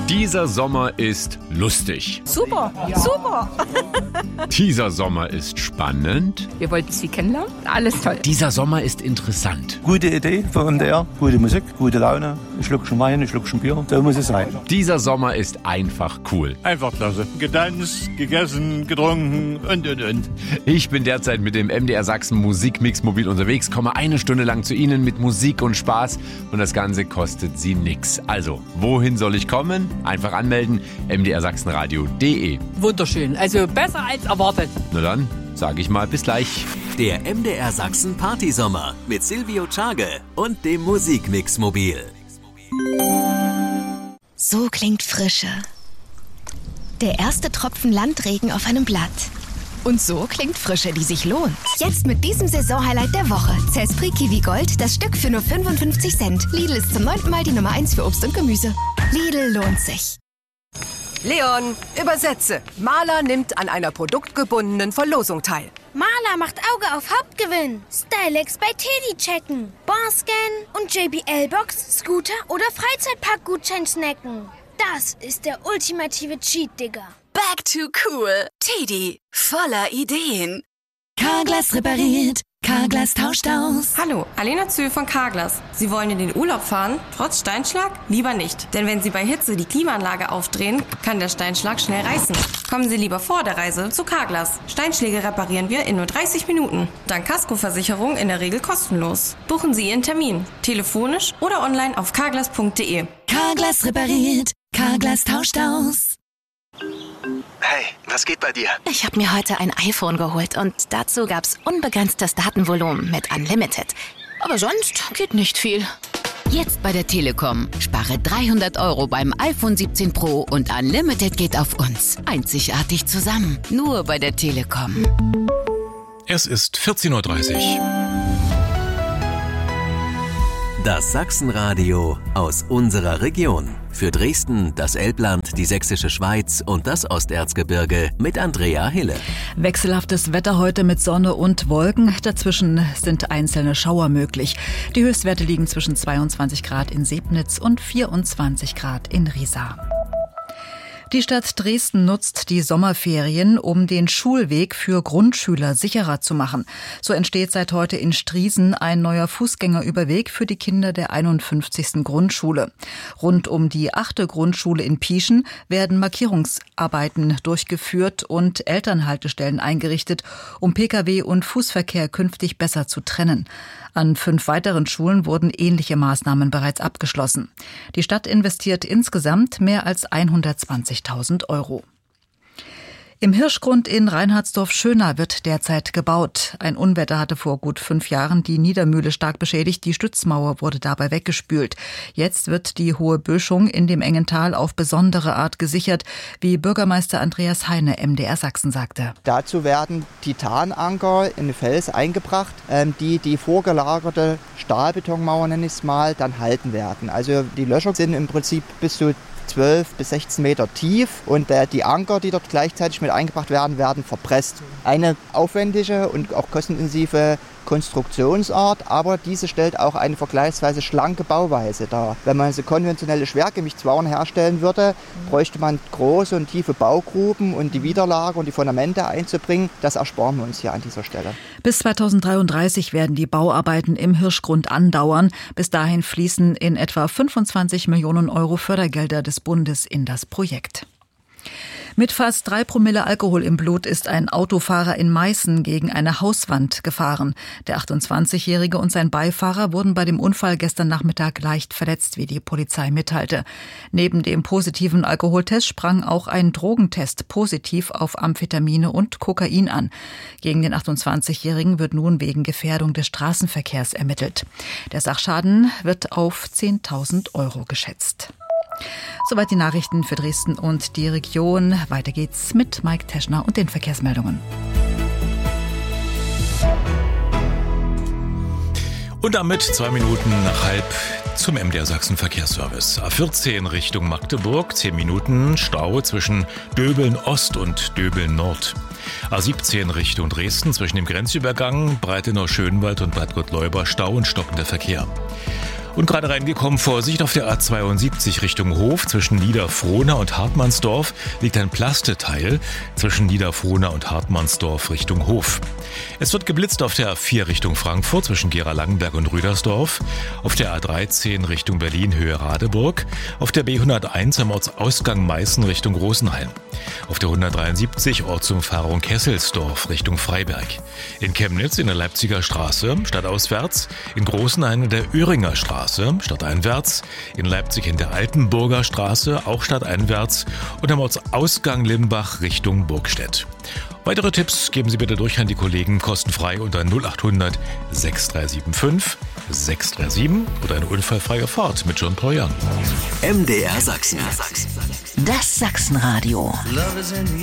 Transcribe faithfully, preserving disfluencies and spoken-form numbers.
Dieser Sommer ist lustig. Super, super. Dieser Sommer ist spannend. Wir wollten Sie kennenlernen. Alles toll. Dieser Sommer ist interessant. Gute Idee von M D R, gute Musik, gute Laune, ein Schluckchen Wein, ein Schluckchen Bier, so muss es sein. Dieser Sommer ist einfach cool. Einfach klasse. Getanzt, gegessen, getrunken und, und, und. Ich bin derzeit mit dem M D R Sachsen Musikmix mobil unterwegs, komme eine Stunde lang zu Ihnen mit Musik und Spaß und das Ganze kostet Sie nix. Also, wohin soll ich kommen? Einfach anmelden, m d r sachsenradio punkt d e. Wunderschön. Also besser als erwartet. Na dann, sage ich mal bis gleich. Der M D R Sachsen Partysommer mit Silvio Czage und dem Musikmix mobil. So klingt Frische. Der erste Tropfen Landregen auf einem Blatt. Und so klingt Frische, die sich lohnt. Jetzt mit diesem Saisonhighlight der Woche. Cespri Kiwi Gold, das Stück für nur fünfundfünfzig Cent. Lidl ist zum neunten Mal die Nummer eins für Obst und Gemüse. Lidl lohnt sich. Leon, übersetze. Maler nimmt an einer produktgebundenen Verlosung teil. Maler macht Auge auf Hauptgewinn. Stylex bei Teddy checken. Barscan und J B L-Box, Scooter oder Freizeitpark-Gutschein snacken. Das ist der ultimative Cheat, Digga. Back to cool. Teddy, voller Ideen. Carglass repariert. Carglass tauscht aus. Hallo, Alena Zühl von Carglass. Sie wollen in den Urlaub fahren? Trotz Steinschlag? Lieber nicht. Denn wenn Sie bei Hitze die Klimaanlage aufdrehen, kann der Steinschlag schnell reißen. Kommen Sie lieber vor der Reise zu Carglass. Steinschläge reparieren wir in nur dreißig Minuten. Dank Kaskoversicherung in der Regel kostenlos. Buchen Sie Ihren Termin. Telefonisch oder online auf carglass punkt de. Carglass repariert. Carglass tauscht aus. Hey, was geht bei dir? Ich habe mir heute ein iPhone geholt und dazu gab's unbegrenztes Datenvolumen mit Unlimited. Aber sonst geht nicht viel. Jetzt bei der Telekom. Spare dreihundert Euro beim iPhone siebzehn Pro und Unlimited geht auf uns. Einzigartig zusammen. Nur bei der Telekom. Es ist vierzehn Uhr dreißig. Das Sachsenradio aus unserer Region. Für Dresden, das Elbland, die Sächsische Schweiz und das Osterzgebirge mit Andrea Hille. Wechselhaftes Wetter heute mit Sonne und Wolken. Dazwischen sind einzelne Schauer möglich. Die Höchstwerte liegen zwischen zweiundzwanzig Grad in Sebnitz und vierundzwanzig Grad in Riesa. Die Stadt Dresden nutzt die Sommerferien, um den Schulweg für Grundschüler sicherer zu machen. So entsteht seit heute in Striesen ein neuer Fußgängerüberweg für die Kinder der einundfünfzigsten Grundschule. Rund um die achte Grundschule in Pieschen werden Markierungsarbeiten durchgeführt und Elternhaltestellen eingerichtet, um Pkw und Fußverkehr künftig besser zu trennen. An fünf weiteren Schulen wurden ähnliche Maßnahmen bereits abgeschlossen. Die Stadt investiert insgesamt mehr als hundertzwanzigtausend Euro. Im Hirschgrund in Reinhardsdorf-Schöna wird derzeit gebaut. Ein Unwetter hatte vor gut fünf Jahren die Niedermühle stark beschädigt. Die Stützmauer wurde dabei weggespült. Jetzt wird die hohe Böschung in dem engen Tal auf besondere Art gesichert, wie Bürgermeister Andreas Heine M D R Sachsen sagte. Dazu werden Titananker in den Fels eingebracht, die die vorgelagerte Stahlbetonmauer, nenne ich es mal, dann halten werden. Also die Löcher sind im Prinzip bis zu zwölf bis sechzehn Meter tief und äh, die Anker, die dort gleichzeitig mit eingebracht werden, werden verpresst. Eine aufwendige und auch kostenintensive Konstruktionsart, aber diese stellt auch eine vergleichsweise schlanke Bauweise dar. Wenn man so konventionelle Schwergewichtswaren herstellen würde, bräuchte man große und tiefe Baugruben und die Widerlager und die Fundamente einzubringen. Das ersparen wir uns hier an dieser Stelle. Bis zweitausenddreiunddreißig werden die Bauarbeiten im Hirschgrund andauern. Bis dahin fließen in etwa fünfundzwanzig Millionen Euro Fördergelder des Bundes in das Projekt. Mit fast drei Promille Alkohol im Blut ist ein Autofahrer in Meißen gegen eine Hauswand gefahren. Der achtundzwanzigjährige und sein Beifahrer wurden bei dem Unfall gestern Nachmittag leicht verletzt, wie die Polizei mitteilte. Neben dem positiven Alkoholtest sprang auch ein Drogentest positiv auf Amphetamine und Kokain an. Gegen den achtundzwanzigjährigen wird nun wegen Gefährdung des Straßenverkehrs ermittelt. Der Sachschaden wird auf zehntausend Euro geschätzt. Soweit die Nachrichten für Dresden und die Region. Weiter geht's mit Mike Teschner und den Verkehrsmeldungen. Und damit zwei Minuten nach halb zum M D R Sachsen Verkehrsservice. A vierzehn Richtung Magdeburg, zehn Minuten Stau zwischen Döbeln Ost und Döbeln Nord. A siebzehn Richtung Dresden zwischen dem Grenzübergang Breitenau-Schönwald und Bad Gottleuba Stau und stockender Verkehr. Und gerade reingekommen, Vorsicht, auf der A zweiundsiebzig Richtung Hof zwischen Niederfrohna und Hartmannsdorf liegt ein Plasteteil zwischen Niederfrohna und Hartmannsdorf Richtung Hof. Es wird geblitzt auf der A vier Richtung Frankfurt zwischen Gera-Langenberg und Rüdersdorf, auf der A dreizehn Richtung Berlin Höhe Radeburg, auf der B hunderteins am Ortsausgang Meißen Richtung Rosenheim, auf der hundertdreiundsiebzig Ortsumfahrung Kesselsdorf Richtung Freiberg, in Chemnitz in der Leipziger Straße stadtauswärts, in Großenhain in der Öhringer Straße stadteinwärts, in Leipzig in der Altenburger Straße auch stadteinwärts und am Ortsausgang Limbach Richtung Burgstedt. Weitere Tipps geben Sie bitte durch an die Kollegen kostenfrei unter null acht hundert sechs drei sieben fünf sechs drei sieben oder eine unfallfreie Fahrt mit John Paul Young. M D R Sachsen. Das Sachsenradio.